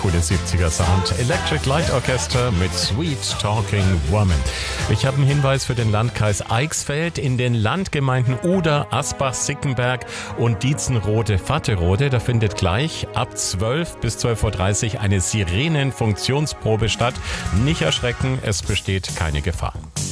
Coole 70er Sound. Electric Light Orchestra mit Sweet Talking Woman. Ich habe einen Hinweis für den Landkreis Eichsfeld. In den Landgemeinden Uda, Asbach, Sickenberg und Dietzenrode-Vatterode. Da findet gleich ab 12 bis 12.30 Uhr eine Sirenenfunktionsprobe statt. Nicht erschrecken, es besteht keine Gefahr.